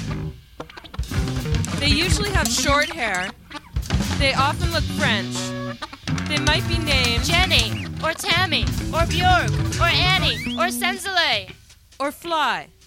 They usually have short hair. They often look French. They might be named Jenny, or Tammy, or Björk, or Annie, or Sensele. or Fly.